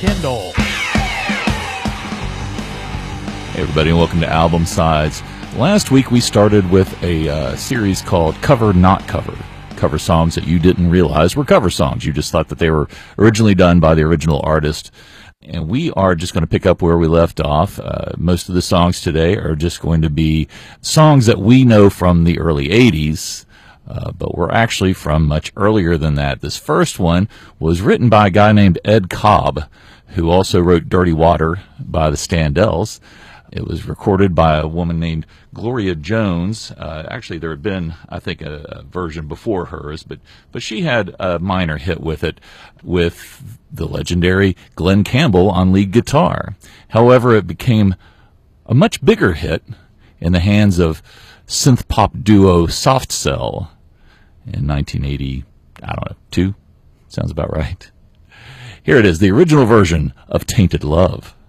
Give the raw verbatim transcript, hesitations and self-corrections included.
Kendall. Hey everybody, and welcome to Album Sides. Last week we started with a uh, series called Cover Not Cover. Cover songs that you didn't realize were cover songs. You just thought that they were originally done by the original artist. And we are just going to pick up where we left off. Uh, most of the songs today are just going to be songs that we know from the early eighties, uh, but were actually from much earlier than that. This first one was written by a guy named Ed Cobb, who also wrote Dirty Water by the Standells. It was recorded by a woman named Gloria Jones. Uh, actually, there had been, I think, a, a version before hers, but, but she had a minor hit with it with the legendary Glenn Campbell on lead guitar. However, it became a much bigger hit in the hands of synth pop duo Soft Cell in nineteen eighty, I don't know, two? Sounds about right. Here it is, the original version of Tainted Love.